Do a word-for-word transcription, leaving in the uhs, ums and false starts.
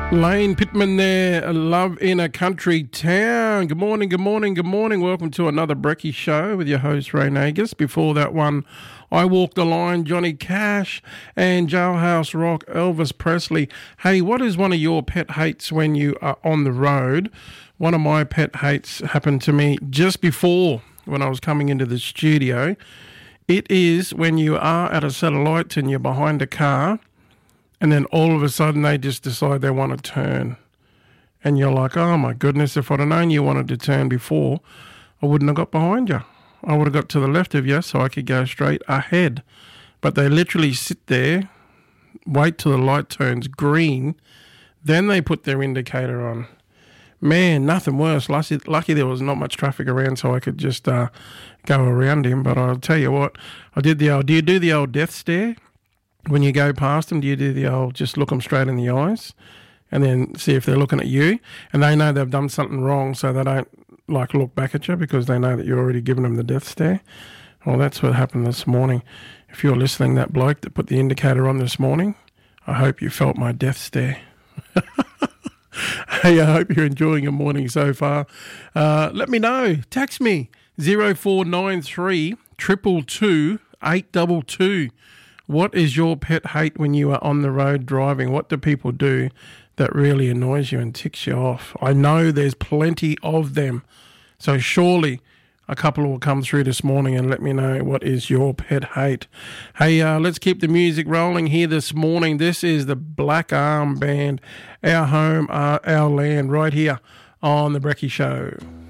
Lane Pittman there, Love in a Country Town. Good morning, good morning, good morning. Welcome to another Brekkie Show with your host, Ray Nagus. Before that one, I Walk the Line, Johnny Cash, and Jailhouse Rock, Elvis Presley. Hey, what is one of your pet hates when you are on the road? One of my pet hates happened to me just before when I was coming into the studio. It is when you are at a set of lights and you're behind a car, and then all of a sudden they just decide they want to turn. And you're like, oh my goodness, if I'd have known you wanted to turn before, I wouldn't have got behind you. I would have got to the left of you so I could go straight ahead. But they literally sit there, wait till the light turns green, then they put their indicator on. Man, nothing worse. Lucky, lucky there was not much traffic around so I could just uh, go around him. But I'll tell you what, I did the old, do you do the old death stare? When you go past them, do you do the old just look them straight in the eyes and then see if they're looking at you? And they know they've done something wrong, so they don't like look back at you because they know that you're already giving them the death stare. Well, that's what happened this morning. If you're listening, that bloke that put the indicator on this morning, I hope you felt my death stare. Hey, I hope you're enjoying your morning so far. Uh, let me know. Text me, zero four nine three, two two two, eight two two. What is your pet hate when you are on the road driving? What do people do that really annoys you and ticks you off? I know there's plenty of them. So surely a couple will come through this morning and let me know what is your pet hate. Hey, uh, let's keep the music rolling here this morning. This is the Black Arm Band, Our Home, Our, Our Land, right here on The Brekkie Show.